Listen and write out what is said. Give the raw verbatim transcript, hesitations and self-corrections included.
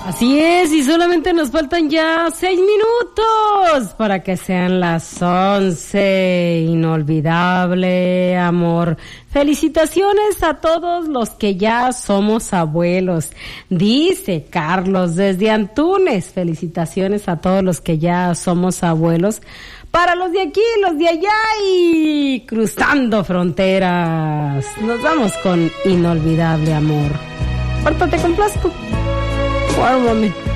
Así es, y solamente nos faltan ya seis minutos para que sean las once. Inolvidable amor. Felicitaciones a todos los que ya somos abuelos. Dice Carlos desde Antunes. Felicitaciones a todos los que ya somos abuelos. Para los de aquí, los de allá y cruzando fronteras. Nos vamos con Inolvidable amor. Ahorita te complazco. Guárdame.